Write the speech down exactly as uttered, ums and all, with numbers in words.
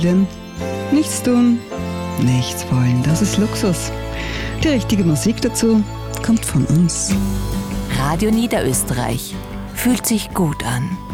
Nichts tun, nichts wollen, das ist Luxus. Die richtige Musik dazu kommt von uns. Radio Niederösterreich. Fühlt sich gut an.